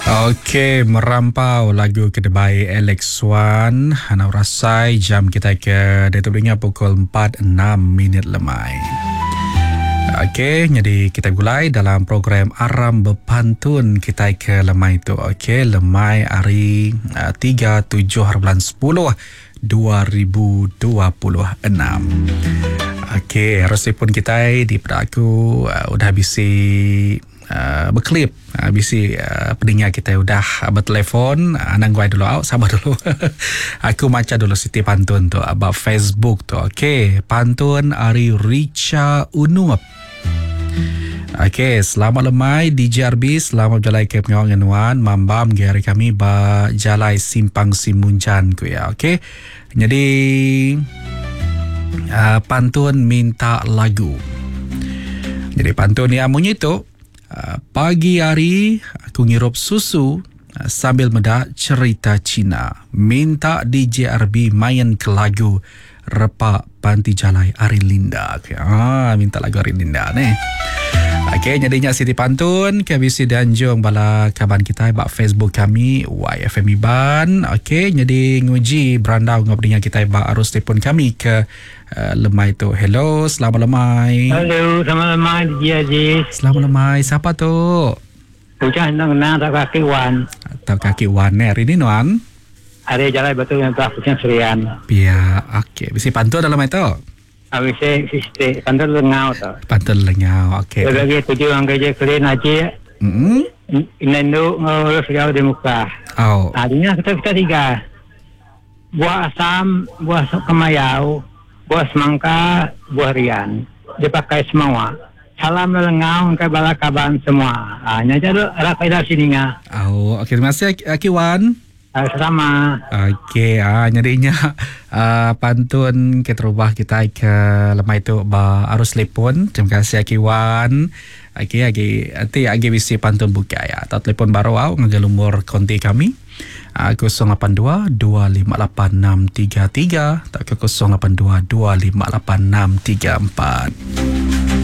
Okey, merampau lagu Kedebai Alex Swan. Hanau rasai jam kita ke Datuk Dengar pukul 4.06 lemai. Okey, jadi kita mulai dalam program Aram Berpantun kita ke lemai tu. Okey, lemai hari 37 hari bulan 10 2026. Okey, harus telefon kita di aku udah bisi berklip bisi pendengar kita udah bertelefon. Anang guai dulu sabar dulu. Aku baca dulu Siti pantun tu about Facebook tu. Okey, pantun Ari Richa Unup. Okey, selamat lemai DJRB, selamat berjalai ke pengawangan wan mambam hari kami berjalai simpang Simunjan ku ya. Okey, jadi pantun minta lagu. Jadi pantun yang bunyi tu, pagi hari aku ngirup susu sambil medak cerita Cina, minta DJRB main ke lagu Repak Panti Jalai Ari Linda. Minta lagu Ari Linda ni. Okey, jadinya Siti pantun KBC Danjung bala kaban kita bak Facebook kami YFM Iban. Okey, jadi nguji berandau ngabdinya kita bak arus telefon kami ke lemai tu. Hello, selamat lemai. Halo, selamat lemai DJ. Selamat lemai. Siapa tu? Ucap nak tak kaki wan. Tak kaki wan ni hari ni nuan. Ada jalan betul yang tak punya serian. Ya, okey. Bisi pantun dalam itu. Habis siste pantal lengau tu. Pantun lengau. Okey. Bagi tujuh orang kerja kalian aja. Inendo ngurus jauh di muka. Oh. Artinya kita tiga. Buah asam, buah kemayau, buah semangka, buah rian. Dipakai semua. Salam lengau ke bala kaban semua. Hanya jadi rakyat dari sini ngah. Oh, okey. Terima kasih Akiwan. Sama. Okey, nyadinya pantun kita rubah kita ke lemai tu arus telefon. Terima kasih Akiwan. Okey, nanti bisi pantun buka ya. Atau telefon baru ngagal umur konti kami. 082 258 633 atau 082 258 634.